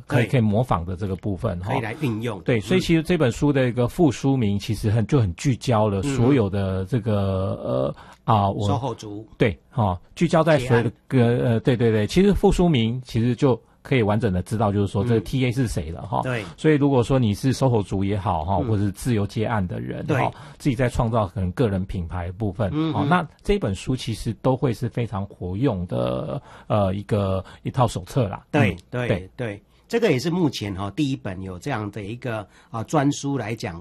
可以模仿的这个部分可以来运用。 对，所以其实这本书的一个副书名其实很聚焦了所有的这个 SOHO族对聚焦在所有的对，其实副书名其实就可以完整的知道，就是说这个 TA 是谁了哈。 对， 所以如果说你是SOHO族也好哈，或者是自由接案的人哈，自己在创造可能个人品牌的部分，那这本书其实都会是非常活用的一套手册啦。 对。这个也是目前第一本有这样的一个专书来讲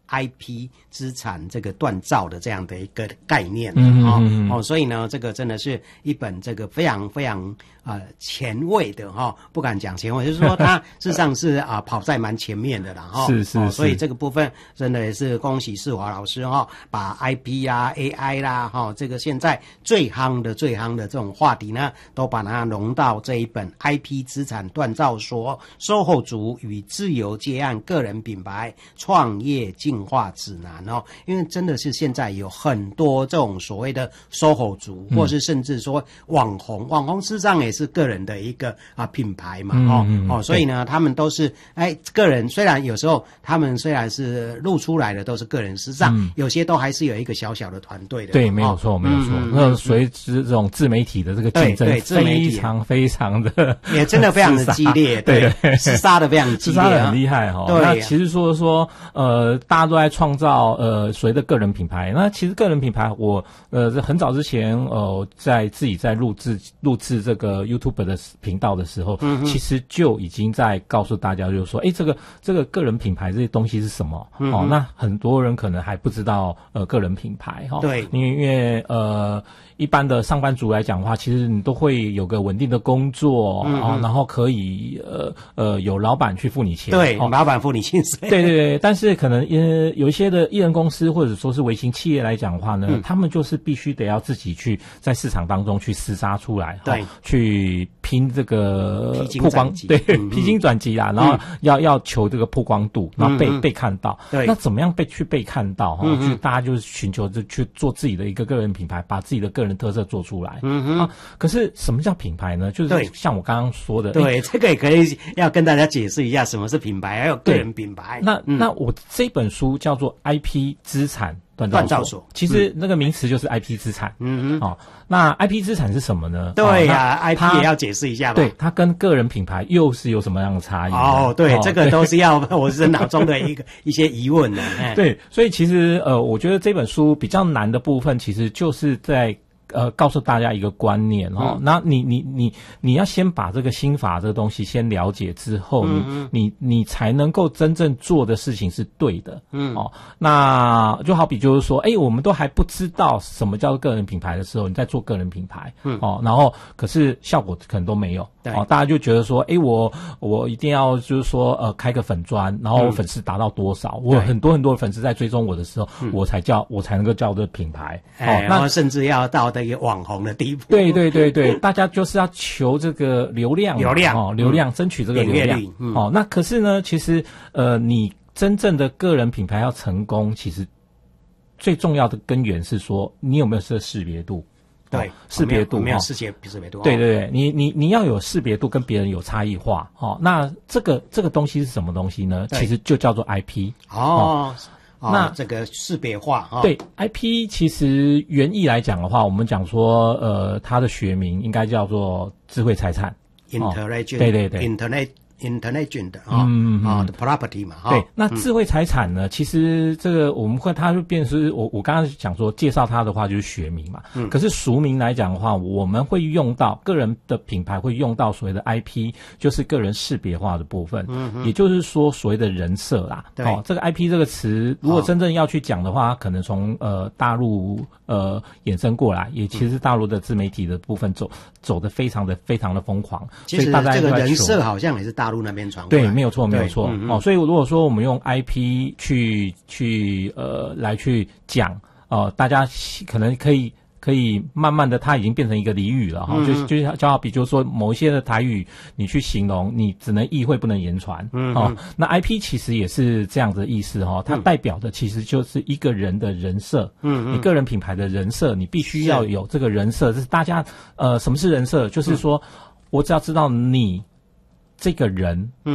IP 资产这个锻造的这样的一个概念所以呢，这个真的是一本这个非常非常前卫的不敢讲前卫，就是说它事实上是跑在蛮前面的啦是， 所以这个部分真的也是恭喜世华老师把 IP 啊 AI 啦这个现在最夯的这种话题呢，都把它融到这一本 IP 资产锻造所SOHO族与自由接案个人品牌创业进化指南因为真的是现在有很多这种所谓的 SOHO族，或是甚至说网红事实上也是个人的一个品牌嘛所以呢他们都是个人，虽然有时候他们虽然是露出来的都是个人，事实上有些都还是有一个小小的团队的。 对，没有错。那随之这种自媒体的这个竞争非常非常的也真的非常的激烈。对。厮杀的非常激烈， 厮杀的很厉害对。那其实说大家都在创造所谓的个人品牌。那其实个人品牌，我很早之前在自己在录制这个 YouTube 的频道的时候，其实就已经在告诉大家，就是说，这个个人品牌这些东西是什么那很多人可能还不知道个人品牌对， 因为一般的上班族来讲的话，其实你都会有个稳定的工作然后可以有老板去付你钱， 对，老板付你薪水， 对。但是可能有一些的艺人公司或者说是微型企业来讲的话呢，他们就是必须得要自己去在市场当中去厮杀出来， 对， 去拼这个曝光，对，披荆斩棘啦，然后要求这个曝光度，然后被看到。 对， 那怎么样被看到就大家就是寻求着去做自己的一个个人品牌，把自己的个人特色做出来。可是什么叫品牌呢？就是像我刚刚说的， 对，这个也可以要跟大家解释一下什么是品牌，还有个人品牌。 那我这本书叫做 IP 资产锻造所，其实那个名词就是 IP 资产。那 IP 资产是什么呢？ 对呀，IP 也要解释一下吧。 对，它跟个人品牌又是有什么样的差异？ 对，这个都是要我是脑中的一些疑问的。 对，所以其实我觉得这本书比较难的部分，其实就是在告诉大家一个观念那你要先把这个心法这个东西先了解之后，你才能够真正做的事情是对的。那就好比就是说，我们都还不知道什么叫做个人品牌的时候，你在做个人品牌，然后可是效果可能都没有。大家就觉得说，我一定要就是说开个粉专，然后我粉丝达到多少，我有很多的粉丝在追踪我的时候，我才能够叫做品牌。 然后甚至要到一个网红的地步。 对，大家就是要求这个流量，争取这个流量。那可是呢，其实你真正的个人品牌要成功，其实最重要的根源是说你有没有这个识别度。 对， 识别度没有识别度。 对，你要有识别度，跟别人有差异化。那这个东西是什么东西呢？其实就叫做 IP。 那这个识别化对 IP 其实原意来讲的话，我们讲说它的学名应该叫做智慧财产 ，intelligent， 对 intelligent 的 property 嘛。 对，那智慧财产呢，其实这个它就变成是我刚刚讲说介绍它的话就是学名嘛。可是俗名来讲的话，我们会用到个人的品牌会用到所谓的 IP， 就是个人识别化的部分。也就是说所谓的人设啦。这个 IP 这个词，如果真正要去讲的话，可能从大陆衍生过来，也其实大陆的自媒体的部分走得非常的疯狂。 其实这个人设好像也是大陆那边传过来。 对，没有错。所以如果说我们用 IP 去来去讲，大家可能可以慢慢的，它已经变成一个俚语了就好比就是说某一些的台语，你去形容，你只能意会不能言传。那 IP 其实也是这样的意思它代表的其实就是一个人的人设。你个人品牌的人设，你必须要有这个人设。这是大家什么是人设？就是说我只要知道你这个人